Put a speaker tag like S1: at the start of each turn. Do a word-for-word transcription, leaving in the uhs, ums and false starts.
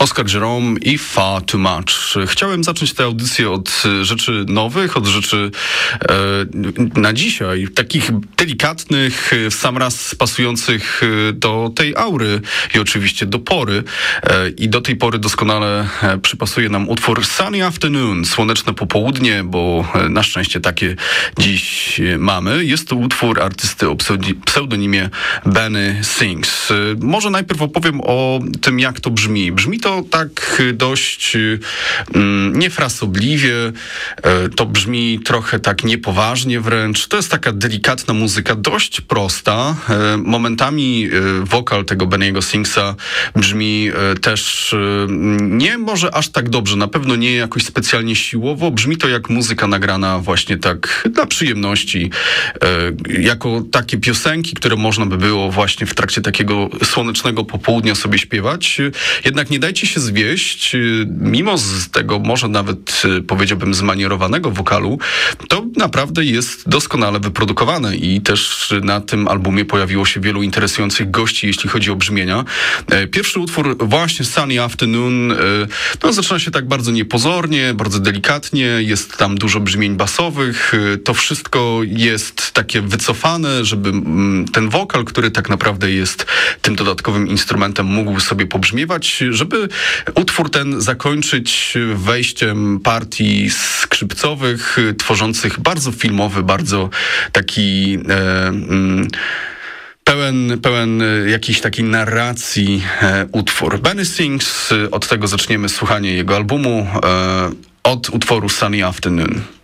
S1: Oscar Jerome i Far Too Much. Chciałem zacząć tę audycję od rzeczy nowych, od rzeczy e, na dzisiaj, takich delikatnych, w sam raz pasujących do tej aury i oczywiście do pory. E, I do tej pory doskonale przypasuje nam utwór Sunny Afternoon, słoneczne popołudnie, bo na szczęście takie dziś mamy. Jest to utwór artysty o pseudonimie Benny Sings. Może najpierw opowiem o tym, jak to brzmi. Brzmi to tak dość mm, niefrasobliwie, to brzmi trochę tak niepoważnie wręcz. To jest taka delikatna muzyka, dość prosta. Momentami wokal tego Benny'ego Singsa brzmi też nie może aż tak dobrze, na pewno nie jakoś specjalnie siłowo. Brzmi to jak muzyka nagrana właśnie tak dla przyjemności, jako takie piosenki, które można by było właśnie w trakcie takiego słonecznego popołudnia sobie śpiewać. Jednak nie dajcie się zwieść, mimo z tego może nawet powiedziałbym zmanierowanego wokalu, to naprawdę jest doskonale wyprodukowane i też na tym albumie pojawiło się wielu interesujących gości, jeśli chodzi o brzmienia. Pierwszy utwór, właśnie Sunny Afternoon, no, zaczyna się tak bardzo niepozornie, bardzo delikatnie, jest tam dużo brzmień basowych, to wszystko jest takie wycofane, żeby ten wokal, który tak naprawdę jest tym dodatkowym instrumentem, mógł sobie pobrzmiewać, żeby utwór ten zakończyć wejściem partii skrzypcowych, tworzących bardzo filmowy, bardzo taki e, mm, Pełen, pełen jakiejś takiej narracji e, utwór. Benny Sings, od tego zaczniemy słuchanie jego albumu, e, od utworu Sunny Afternoon.